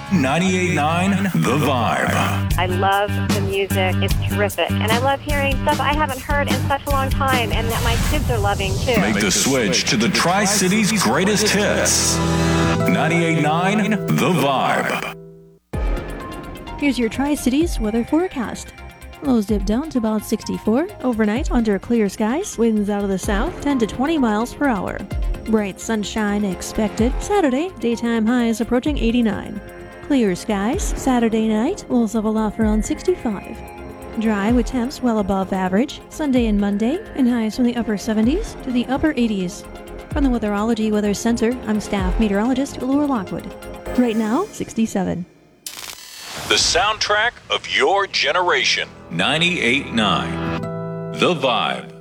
98.9 The Vibe. I love the music. It's terrific. And I love hearing stuff I haven't heard in such a long time and that my kids are loving too. Make the switch to the Tri-Cities greatest hits. 98.9 The Vibe. Here's your Tri-Cities weather forecast. Lows dip down to about 64. Overnight, under clear skies. Winds out of the south, 10 to 20 miles per hour. Bright sunshine expected. Saturday, daytime highs approaching 89. Clear skies. Saturday night, lows level off around 65. Dry with temps well above average. Sunday and Monday, and highs from the upper 70s to the upper 80s. From the Weatherology Weather Center, I'm staff meteorologist Laura Lockwood. Right now, 67. The soundtrack of your generation. 98.9 The Vibe.